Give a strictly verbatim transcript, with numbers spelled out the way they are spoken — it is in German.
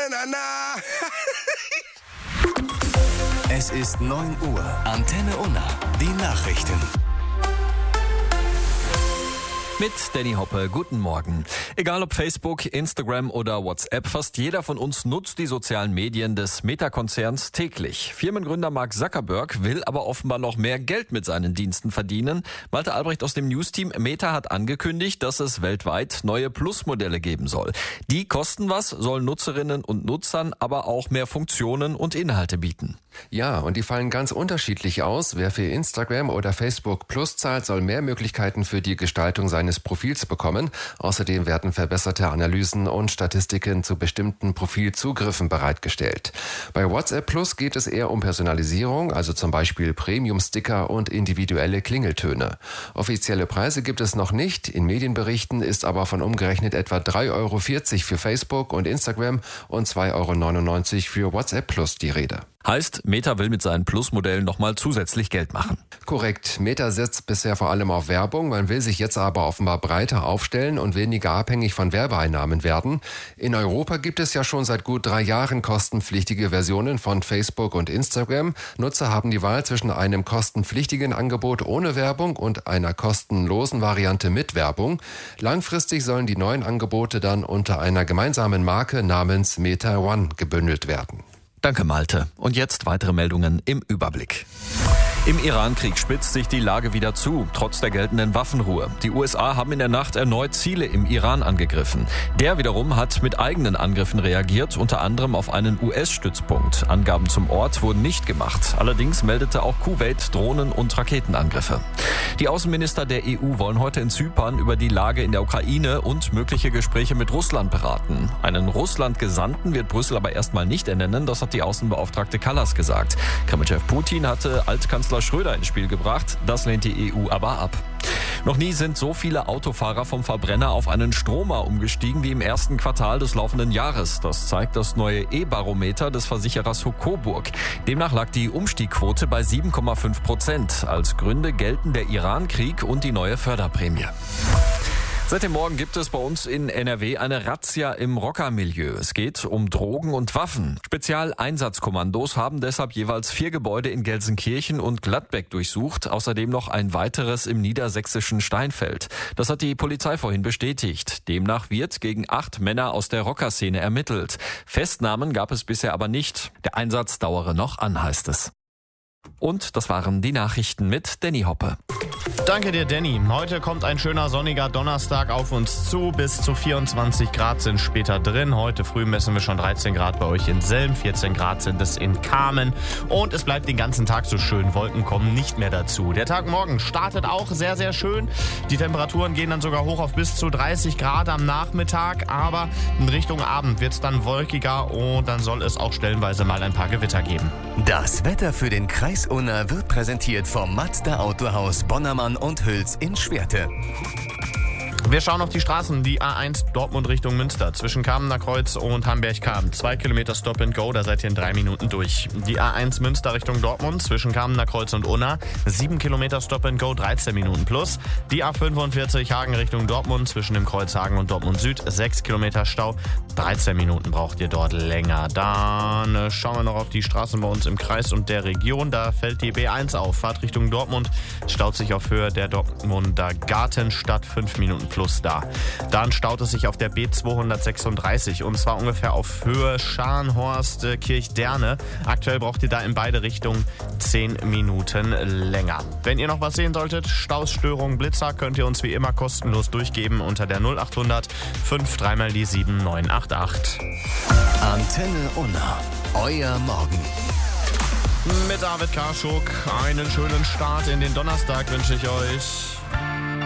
na, na. Es ist neun Uhr. Antenne Unna. Die Nachrichten. Mit Danny Hoppe, guten Morgen. Egal ob Facebook, Instagram oder WhatsApp, fast jeder von uns nutzt die sozialen Medien des Meta-Konzerns täglich. Firmengründer Mark Zuckerberg will aber offenbar noch mehr Geld mit seinen Diensten verdienen. Malte Albrecht aus dem News-Team. Meta hat angekündigt, dass es weltweit neue Plus-Modelle geben soll. Die kosten was, sollen Nutzerinnen und Nutzern aber auch mehr Funktionen und Inhalte bieten. Ja, und die fallen ganz unterschiedlich aus. Wer für Instagram oder Facebook Plus zahlt, soll mehr Möglichkeiten für die Gestaltung seines Profils bekommen. Außerdem werden verbesserte Analysen und Statistiken zu bestimmten Profilzugriffen bereitgestellt. Bei WhatsApp Plus geht es eher um Personalisierung, also zum Beispiel Premium-Sticker und individuelle Klingeltöne. Offizielle Preise gibt es noch nicht. In Medienberichten ist aber von umgerechnet etwa drei Euro vierzig für Facebook und Instagram und zwei Euro neunundneunzig für WhatsApp Plus die Rede. Heißt, Meta will mit seinen Plus-Modellen nochmal zusätzlich Geld machen. Korrekt. Meta setzt bisher vor allem auf Werbung. Man will sich jetzt aber offenbar breiter aufstellen und weniger abhängig von Werbeeinnahmen werden. In Europa gibt es ja schon seit gut drei Jahren kostenpflichtige Versionen von Facebook und Instagram. Nutzer haben die Wahl zwischen einem kostenpflichtigen Angebot ohne Werbung und einer kostenlosen Variante mit Werbung. Langfristig sollen die neuen Angebote dann unter einer gemeinsamen Marke namens Meta One gebündelt werden. Danke, Malte. Und jetzt weitere Meldungen im Überblick. Im Iran-Krieg spitzt sich die Lage wieder zu, trotz der geltenden Waffenruhe. Die U S A haben in der Nacht erneut Ziele im Iran angegriffen. Der wiederum hat mit eigenen Angriffen reagiert, unter anderem auf einen U S-Stützpunkt. Angaben zum Ort wurden nicht gemacht. Allerdings meldete auch Kuwait Drohnen- und Raketenangriffe. Die Außenminister der E U wollen heute in Zypern über die Lage in der Ukraine und mögliche Gespräche mit Russland beraten. Einen Russland-Gesandten wird Brüssel aber erstmal nicht ernennen, das hat die Außenbeauftragte Kallas gesagt. Kremlchef Putin hatte Altkanzler Schröder ins Spiel gebracht, das lehnt die E U aber ab. Noch nie sind so viele Autofahrer vom Verbrenner auf einen Stromer umgestiegen wie im ersten Quartal des laufenden Jahres. Das zeigt das neue E-Barometer des Versicherers Coburg. Demnach lag die Umstiegquote bei sieben Komma fünf Prozent. Als Gründe gelten der Iran-Krieg und die neue Förderprämie. Seit dem Morgen gibt es bei uns in N R W eine Razzia im Rockermilieu. Es geht um Drogen und Waffen. Spezialeinsatzkommandos haben deshalb jeweils vier Gebäude in Gelsenkirchen und Gladbeck durchsucht. Außerdem noch ein weiteres im niedersächsischen Steinfeld. Das hat die Polizei vorhin bestätigt. Demnach wird gegen acht Männer aus der Rockerszene ermittelt. Festnahmen gab es bisher aber nicht. Der Einsatz dauere noch an, heißt es. Und das waren die Nachrichten mit Danny Hoppe. Danke dir, Danny. Heute kommt ein schöner sonniger Donnerstag auf uns zu. Bis zu vierundzwanzig Grad sind später drin. Heute früh messen wir schon dreizehn Grad bei euch in Selm, vierzehn Grad sind es in Kamen. Und es bleibt den ganzen Tag so schön. Wolken kommen nicht mehr dazu. Der Tag morgen startet auch sehr, sehr schön. Die Temperaturen gehen dann sogar hoch auf bis zu dreißig Grad am Nachmittag. Aber in Richtung Abend wird es dann wolkiger und dann soll es auch stellenweise mal ein paar Gewitter geben. Das Wetter für den Kreis Unna wird präsentiert vom Mazda Autohaus Bonnermann und Hüls in Schwerte. Wir schauen auf die Straßen, die A eins Dortmund Richtung Münster, zwischen Kamener Kreuz und Hamberg-Kamen. Zwei Kilometer Stop and Go, da seid ihr in drei Minuten durch. Die A eins Münster Richtung Dortmund, zwischen Kamener Kreuz und Unna, sieben Kilometer Stop and Go, dreizehn Minuten plus. Die A fünfundvierzig Hagen Richtung Dortmund, zwischen dem Kreuz Hagen und Dortmund Süd, sechs Kilometer Stau, dreizehn Minuten braucht ihr dort länger. Dann äh, schauen wir noch auf die Straßen bei uns im Kreis und der Region. Da fällt die B eins auf, Fahrt Richtung Dortmund, staut sich auf Höhe der Dortmunder Gartenstadt, fünf Minuten plus da. Dann staut es sich auf der B zweihundertsechsunddreißig und zwar ungefähr auf Höhe Scharnhorst äh, Kirchderne. Aktuell braucht ihr da in beide Richtungen zehn Minuten länger. Wenn ihr noch was sehen solltet, Staus, Störungen, Blitzer, könnt ihr uns wie immer kostenlos durchgeben unter der null achthundert fünf drei mal die sieben neun acht acht. Antenne Unna, euer Morgen. Mit David Karschuk einen schönen Start in den Donnerstag wünsche ich euch.